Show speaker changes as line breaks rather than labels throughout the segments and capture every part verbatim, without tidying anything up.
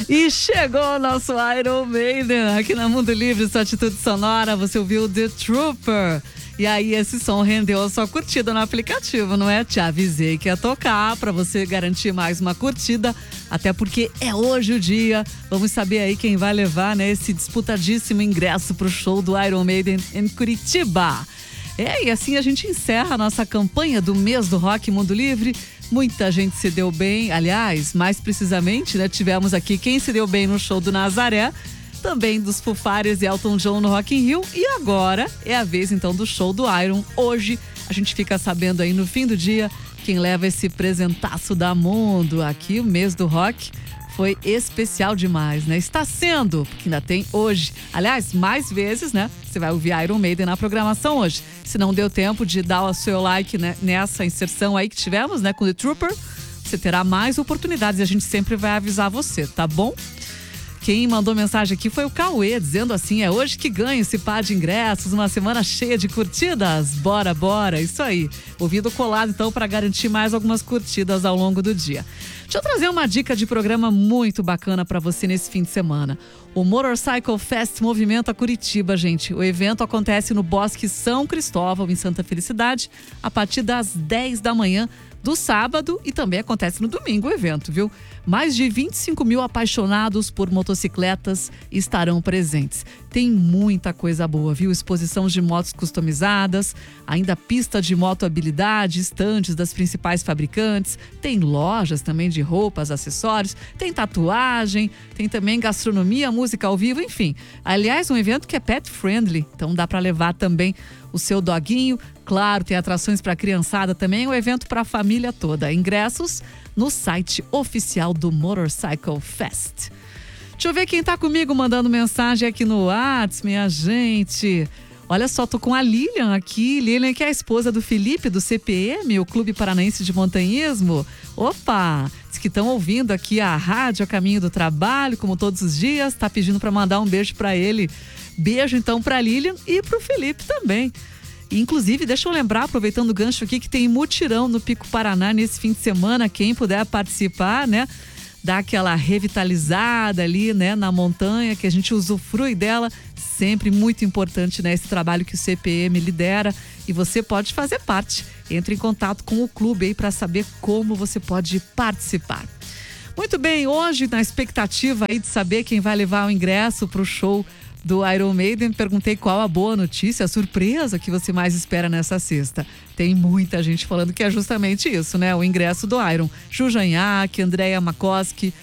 E chegou o nosso Iron Maiden aqui na Mundo Livre, sua atitude sonora. Você ouviu The Trooper. E aí esse som rendeu a sua curtida no aplicativo, não é? Te avisei que ia tocar pra você garantir mais uma curtida, até porque é hoje o dia. Vamos saber aí quem vai levar, né, esse disputadíssimo ingresso pro show do Iron Maiden em Curitiba. É, e assim a gente encerra a nossa campanha do mês do Rock Mundo Livre. Muita gente se deu bem, aliás, mais precisamente, né, tivemos aqui quem se deu bem no show do Nazaré, também dos Foo Fighters e Elton John no Rock in Rio, e agora é a vez então do show do Iron. Hoje a gente fica sabendo aí no fim do dia quem leva esse presentaço da Mundo. Aqui o mês do rock foi especial demais, né? Está sendo, porque ainda tem hoje. Aliás, mais vezes, né? Você vai ouvir Iron Maiden na programação hoje. Se não deu tempo de dar o seu like, né, nessa inserção aí que tivemos, né, com The Trooper, você terá mais oportunidades e a gente sempre vai avisar você, tá bom? Quem mandou mensagem aqui foi o Cauê, dizendo assim: é hoje que ganho esse par de ingressos, uma semana cheia de curtidas. Bora, bora, isso aí. Ouvido colado então para garantir mais algumas curtidas ao longo do dia. Deixa eu trazer uma dica de programa muito bacana para você nesse fim de semana. O Motorcycle Fest movimenta Curitiba, gente. O evento acontece no Bosque São Cristóvão, em Santa Felicidade, a partir das dez da manhã do sábado, e também acontece no domingo o evento, viu? Mais de vinte e cinco mil apaixonados por motocicletas estarão presentes. Tem muita coisa boa, viu? Exposição de motos customizadas, ainda pista de moto habilidade, estandes das principais fabricantes, tem lojas também de roupas, acessórios, tem tatuagem, tem também gastronomia, música ao vivo, enfim. Aliás, um evento que é pet friendly, então dá para levar também o seu doguinho. Claro, tem atrações para a criançada também, um evento para a família toda. Ingressos no site oficial do Motorcycle Fest. Deixa eu ver quem tá comigo mandando mensagem aqui no WhatsApp, minha gente. Olha só, tô com a Lilian aqui. Lilian, que é a esposa do Felipe, do C P M, o Clube Paranaense de Montanhismo. Opa! Diz que estão ouvindo aqui a rádio a caminho do trabalho, como todos os dias. Tá pedindo para mandar um beijo para ele. Beijo então para Lilian e pro Felipe também. Inclusive, deixa eu lembrar, aproveitando o gancho aqui, que tem mutirão no Pico Paraná nesse fim de semana. Quem puder participar, né? Dar aquela revitalizada ali, né? Na montanha, que a gente usufrui dela. Sempre muito importante, né? Esse trabalho que o C P M lidera. E você pode fazer parte. Entre em contato com o clube aí para saber como você pode participar. Muito bem, hoje, na expectativa aí de saber quem vai levar o ingresso para o show do Iron Maiden, perguntei qual a boa notícia, a surpresa que você mais espera nessa sexta. Tem muita gente falando que é justamente isso, né? O ingresso do Iron. Ju Janhac, Andréia Makoski,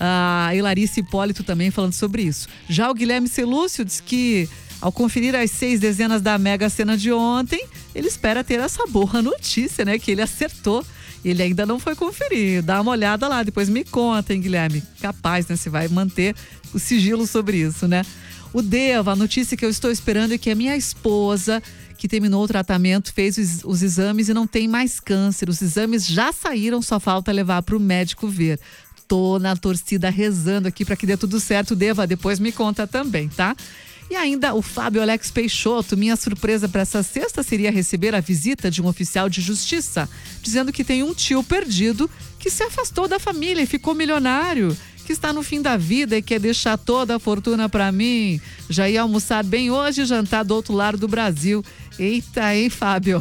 a Hilarice Hipólito também falando sobre isso. Já o Guilherme Celúcio diz que, ao conferir as seis dezenas da Mega Sena de ontem, ele espera ter essa boa notícia, né? Que ele acertou. Ele ainda não foi conferir. Dá uma olhada lá, depois me conta, hein, Guilherme? Capaz, né? Você vai manter o sigilo sobre isso, né? O Deva, a notícia que eu estou esperando é que a minha esposa, que terminou o tratamento, fez os, os exames e não tem mais câncer. Os exames já saíram, só falta levar para o médico ver. Tô na torcida rezando aqui para que dê tudo certo. Deva, depois me conta também, tá? E ainda o Fábio Alex Peixoto, minha surpresa para essa sexta seria receber a visita de um oficial de justiça, dizendo que tem um tio perdido que se afastou da família e ficou milionário, que está no fim da vida e quer deixar toda a fortuna para mim. Já ia almoçar bem hoje e jantar do outro lado do Brasil. Eita, hein, Fábio?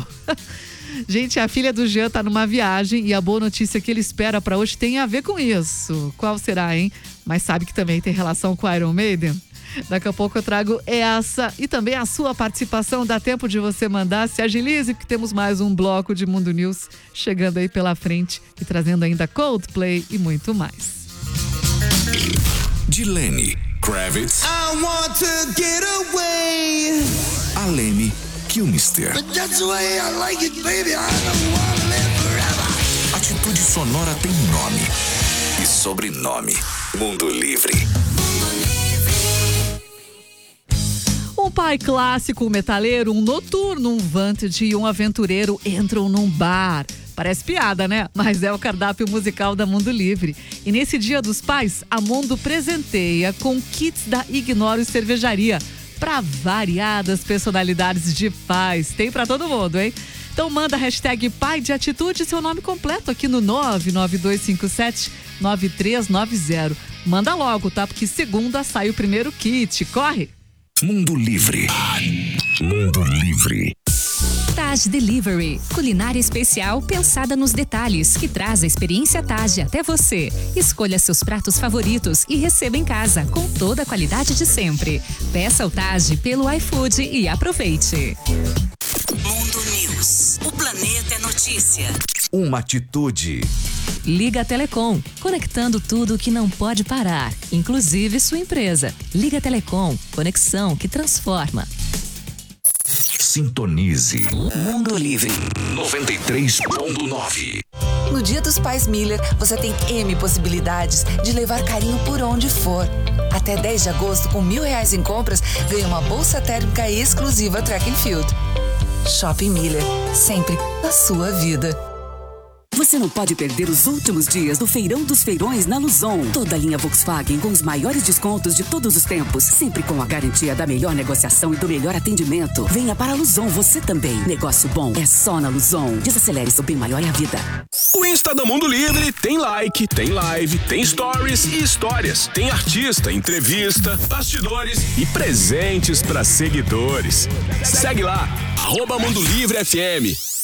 Gente, a filha do Jean tá numa viagem e a boa notícia que ele espera para hoje tem a ver com isso. Qual será, hein? Mas sabe que também tem relação com o Iron Maiden? Daqui a pouco eu trago essa e também a sua participação. Dá tempo de você mandar, se agilize, porque temos mais um bloco de Mundo News chegando aí pela frente e trazendo ainda Coldplay e muito mais.
De Lenny Kravitz,
I want to get away.
a Lemmy Kilmister.
But that's the way I like it, baby. I don't want to live forever.
Atitude sonora tem nome e sobrenome. Mundo Livre.
Um pai clássico, um metaleiro, um noturno, um vantage e um aventureiro entram num bar. Parece piada, né? Mas é o cardápio musical da Mundo Livre. E nesse Dia dos Pais, a Mundo presenteia com kits da Ignoro Cervejaria para variadas personalidades de pais. Tem para todo mundo, hein? Então manda a hashtag Pai de Atitude e seu nome completo aqui no nove nove dois cinco sete nove três nove zero. Manda logo, tá? Porque segunda sai o primeiro kit. Corre!
Mundo Livre. Mundo Livre.
Taj Delivery, culinária especial pensada nos detalhes, que traz a experiência Taj até você. Escolha seus pratos favoritos e receba em casa com toda a qualidade de sempre. Peça o Taj pelo iFood e aproveite.
Mundo News. O planeta é notícia.
Uma atitude.
Liga Telecom, conectando tudo que não pode parar, inclusive sua empresa. Liga Telecom, conexão que transforma.
Sintonize.
Mundo Livre.
noventa e três ponto nove.
No Dia dos Pais Miller, você tem N possibilidades de levar carinho por onde for. Até dez de agosto, com mil reais em compras, ganha uma bolsa térmica exclusiva Track and Field. Shopping Miller, sempre na sua vida.
Você não pode perder os últimos dias do Feirão dos Feirões na Luzon. Toda a linha Volkswagen com os maiores descontos de todos os tempos, sempre com a garantia da melhor negociação e do melhor atendimento. Venha para a Luzon você também. Negócio bom é só na Luzon. Desacelere, seu bem maior é a vida.
O Insta do Mundo Livre tem like, tem live, tem stories e histórias. Tem artista, entrevista, bastidores e presentes para seguidores. Segue lá, arroba Mundo Livre F M.